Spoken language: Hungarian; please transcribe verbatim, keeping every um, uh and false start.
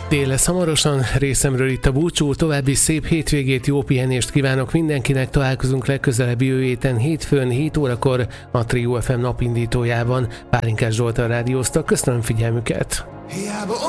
Dél lesz hamarosan, részemről itt a búcsú, további szép hétvégét, jó pihenést kívánok mindenkinek, találkozunk legközelebb jövő héten hétfőn hét órakor a Trio ef em napindítójában. Pálinkás Zsoltal rádióztak, köszönöm figyelmüket!